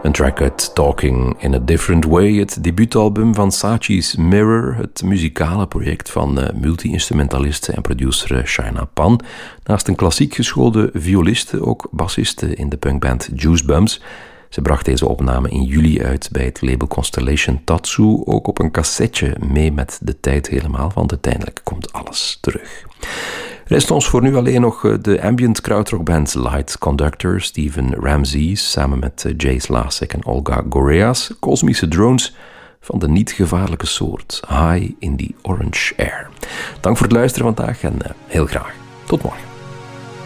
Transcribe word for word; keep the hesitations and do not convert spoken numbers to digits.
Een track uit Talking in a Different Way, het debuutalbum van Sachi's Mirror, het muzikale project van uh, multi-instrumentaliste en producer China Pan. Naast een klassiek geschoolde violiste, ook bassiste in de punkband Juicebums. Ze bracht deze opname in juli uit bij het label Constellation Tatsu, ook op een cassetje mee met de tijd helemaal, want uiteindelijk komt alles terug. Rest ons voor nu alleen nog de ambient krautrockband Light Conductor, Steven Ramsey, samen met Jay Slasek en Olga Goreas, kosmische drones van de niet-gevaarlijke soort, High in the Orange Air. Dank voor het luisteren vandaag en heel graag tot morgen.